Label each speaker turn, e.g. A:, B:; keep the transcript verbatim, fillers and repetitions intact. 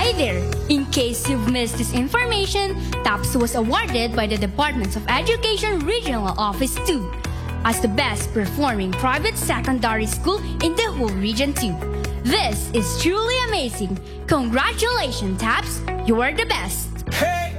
A: Hi there! In case you've missed this information, TAPS was awarded by the Department of Education Regional Office two as the best performing private secondary school in the whole Region two. This is truly amazing! Congratulations, TAPS! You are the best!